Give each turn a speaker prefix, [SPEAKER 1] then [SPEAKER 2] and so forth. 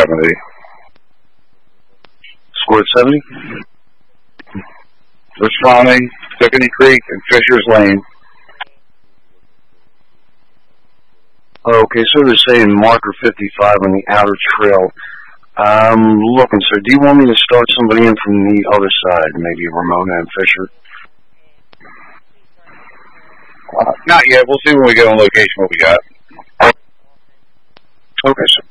[SPEAKER 1] 70.
[SPEAKER 2] Scored 70.
[SPEAKER 1] Responding, Tiffany Creek and Fisher's Lane.
[SPEAKER 2] Okay, so they're saying marker 55 on the outer trail. I'm looking, sir. Do you want me to start somebody in from the other side, maybe Ramona and Fisher?
[SPEAKER 1] Not yet. We'll see when we get on location what we got.
[SPEAKER 2] Okay, sir.